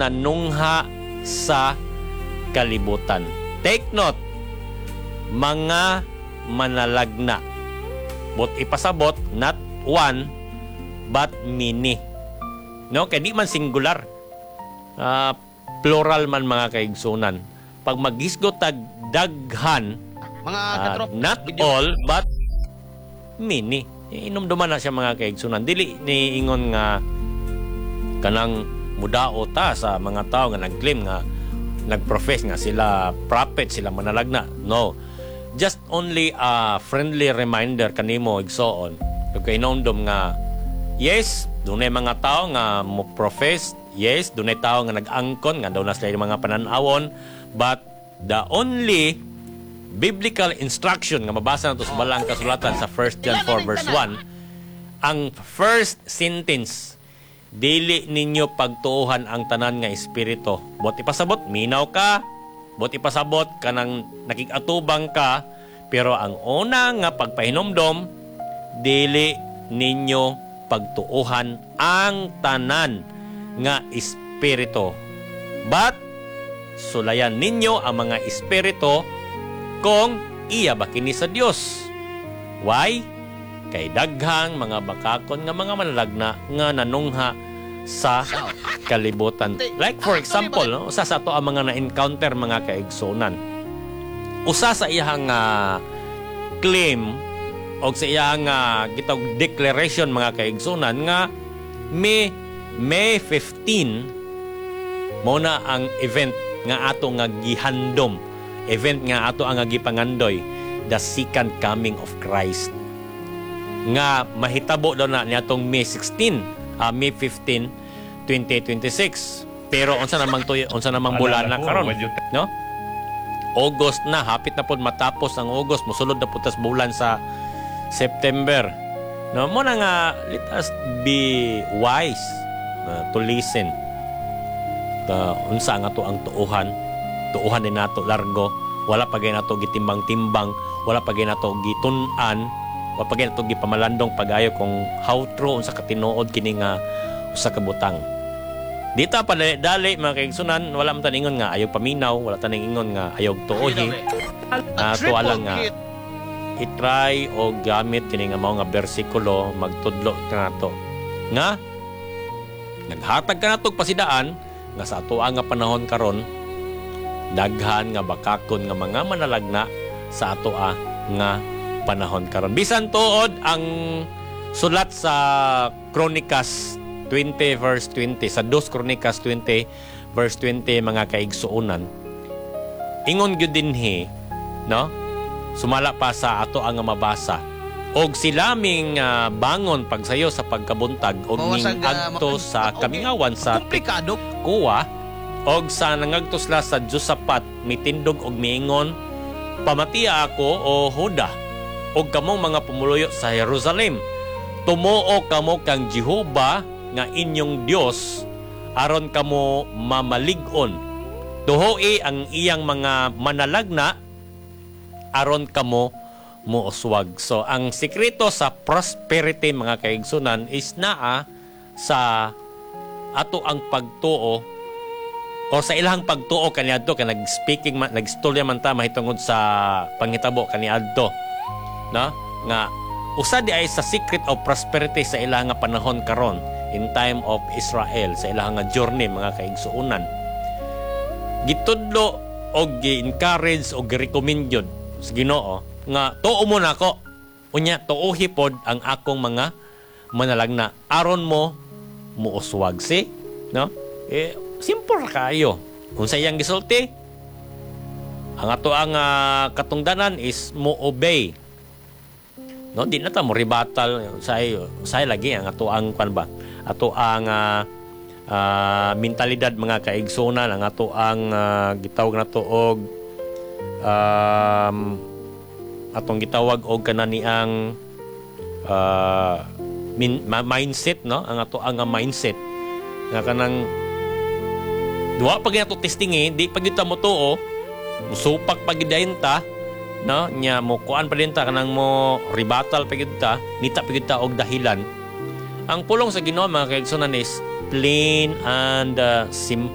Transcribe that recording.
nanungha sa kalibutan. Take note, mga manalagna. But ipasabot, not one, but many. No? Kaya di man singular. Plural man mga kaigsunan. Pag magisgot tag daghan, not all, but many. Inumduman na siya mga kaigsunan. Dili ni ingon nga kanang mudao ta sa mga tao nga nag-claim nga nag-profess nga sila prophet, sila manalagna. No. Just only a friendly reminder kanimo igsoon. Kaya inumdum nga yes, dunay mga tao nga mo profess. Yes, dunay tao nga nag-angkon nga daw na sila mga pananawon, but the only biblical instruction nga mabasa nato sa balang kasulatan sa 1 John 4 verse 1, ang first sentence, dili ninyo pagtuuhan ang tanan nga espiritu. Bot ipasabot, minaw ka. Bot ipasabot, kanang nakigatubang ka. Pero ang una nga pagpahinomdom, dili ninyo pagtuuhan ang tanan nga espiritu. But, sulayan ninyo ang mga espiritu kung iya ba kini sa Dios. Why? Kay daghang mga bakakon nga mga manalagna nga nanungha sa kalibutan. Like for example, no? Usa sa ato ang mga na-encounter mga kaigsunan. Usa sa iyang claim o sa iyang gitawag declaration mga kaigsunan nga May 15 mo na ang event nga ato nga gihandom. Event nga ato ang gipangandoy, the second coming of Christ. Nga mahitabo daw na niatong May 15, 2026. Pero unsa namang bulan na karon, no? August na, hapit na pod matapos ang August, mosulod na putas bulan sa September. No, mo na nga let us be wise to listen. Unsa nga to ang tuuhan din nato largo, wala pa gay nato gitimbang-timbang, wala pa gay nato gitun-an, wala pa gay nato gipamalandong pagayo kung how true unsa ka tinuod kini nga usa ka butang. Dito pa dali mga kaigsunan, wala man taningon nga ayog paminaw, wala taningon nga ayog tuohi. Tuwa lang nga i-try o gamit kini nga mao nga bersikulo magtudlo nato nga naghatag ka natog pasidaan nga sa ato nga panahon karon daghan nga bakakon nga mga manalagna sa ato nga panahon karon. Bisan tuod ang sulat sa Kronikas 20 verse 20, sa 2 Kronikas 20 verse 20 mga kaigsuonan. Ingon gyud dinhi, no? Sumala pa sa ato ang mabasa. Og silaming bangon pagsayo sa pagkabuntag og ning adto sa kamingawan sa kuwa og sa nangagtusla sa Josapat mitindog og miingon, pamatiya ako o Huda og kamong mga pumuluyo sa Jerusalem, tumuo kamo kang Jehova nga inyong Dios aron kamo mamalig-on, tuhoi ang iyang mga manalagna aron kamo muuswag. So ang sikreto sa prosperity mga kaigsunan is naa sa ato ang pagtuo o sa ilahang pagtuo kaniadto kay nagstorya man ta mahitungod sa panghitabo kaniadto, no? Nga usa di ay sa secret of prosperity sa ilahang panahon karon in time of Israel, sa ilahang journey mga kaigsuonan. Gitudlo og gi-encourage og gi-recommend yun sa Ginoo nga tuo mo nako, unya tuohi pod ang akong mga manalagna aron mo muuswag, no? Simple kayo. Kung sa iyang gisulti, ang ato ang katungdanan is mo obey. No, di na ta mo ribatal say lagi ang ato ang ba? Ato ang mentalidad mga kaigsunan, ang ato ang gitawag nato og atong gitawag og kananiang mindset, no? Ang ato ang mindset nga kanang duwa pag nato testing di pag kita mo tuo musupak pag gidayon ta, no? Nya mo kuan pa din ta kanang mo ribatal pag kita nita pag kita og dahilan. Ang pulong sa Ginoo mga kaigsunan is plain and simple.